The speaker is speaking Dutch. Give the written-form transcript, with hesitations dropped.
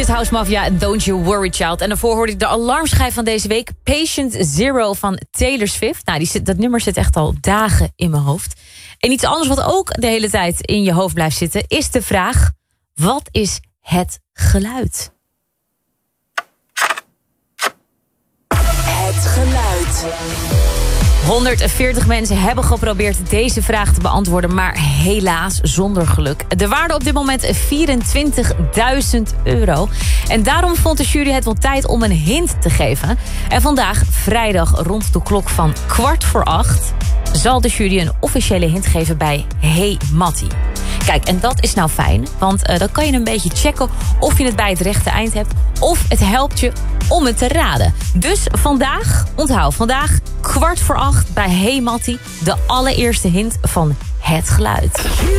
Swedish House Mafia en Don't You Worry Child. En daarvoor hoorde ik de alarmschijf van deze week. Patient Zero van Taylor Swift. Nou, dat nummer zit echt al dagen in mijn hoofd. En iets anders wat ook de hele tijd in je hoofd blijft zitten... is de vraag, wat is het geluid? Het geluid. 140 mensen hebben geprobeerd deze vraag te beantwoorden... maar helaas zonder geluk. De waarde op dit moment €24.000. En daarom vond de jury het wel tijd om een hint te geven. En vandaag, vrijdag rond de klok van 7:15... zal de jury een officiële hint geven bij Hey Mattie. Kijk, en dat is nou fijn, want dan kan je een beetje checken... of je het bij het rechte eind hebt... of het helpt je om het te raden. Dus vandaag, onthoud, vandaag 7:15 bij Hey Mattie... de allereerste hint van het geluid.